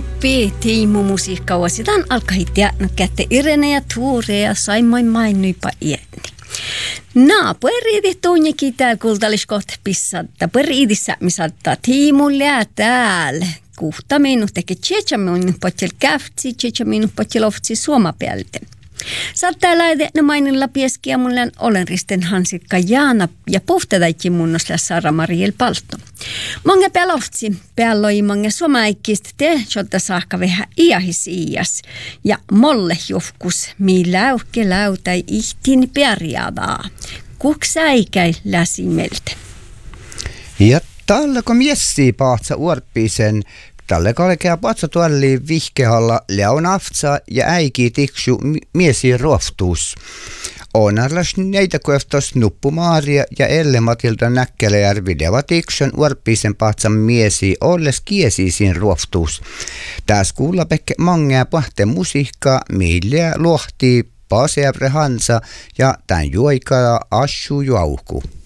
nuppi tiimu musiikka vuositaan alkahittia no kätte Irene ja Tuure ja saimoin mainnuipa iäni. Pueriidi tuunjekin täällä kultalliskoht pissatta. Pueriidissä misattaa tiimulle täällä. Kuhta minut teke 7 minut potjel käftsi, 7 minut potjel oftsi suomapäältä. Saattaa laite no mainilla pieskiä mulle olen risten Hansikka Jaana ja puhtadaikki munnosla Sara Mariel Paltto. Mange peloftsi, pealloi mange suomaikkist te, jotta saakka vähän iahis ias. Ja molle jofkus, mi läukke läutai ihtin perjadaa. Kuksäikäi läsimeltä. Ja tällä miessii paatsa uorppisen. Tälle kalkea patsa tuolli vihkehalla leon aftsa ja äiki tiksu miesi roftuus. Onarlas neitä koeftos nuppumaaria ja Elle Matilda Näkkelejärvi levatikson uorppisen patsan miesi olles kiesiisin roftuus. Täs kuulla pekke mangea pahte musiikkaa, millä luohtii Paseavre Hansa ja tän juoikaa Assu Juauku.